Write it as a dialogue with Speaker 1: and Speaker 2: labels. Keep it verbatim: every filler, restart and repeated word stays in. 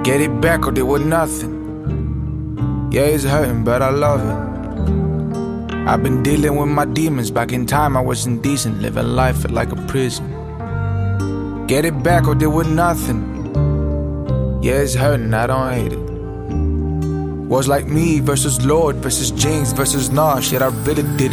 Speaker 1: Get it back or they were nothing. Yeah, it's hurting, but I love it. I've been dealing with my demons. Back in time I was indecent, living life like a prison. Get it back or they were nothing. Yeah, it's hurting, I don't hate it. Was like me versus Lord versus James versus Nah. Shit, I really did